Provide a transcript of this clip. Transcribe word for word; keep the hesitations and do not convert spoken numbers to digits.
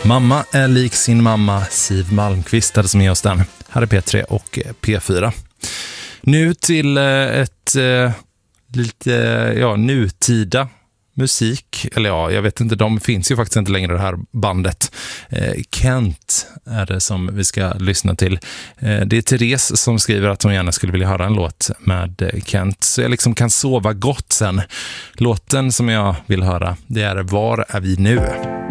Mamma är lik sin mamma, Siw Malmkvist är det som är oss den. Här är P tre och P fyra. Nu till ett eh, lite ja, nutida musik. Eller ja, jag vet inte, de finns ju faktiskt inte längre, det här bandet. Eh, Kent är det som vi ska lyssna till. Eh, det är Therese som skriver att hon gärna skulle vilja höra en låt med Kent. Så jag liksom kan sova gott sen. Låten som jag vill höra, det är Var är vi nu?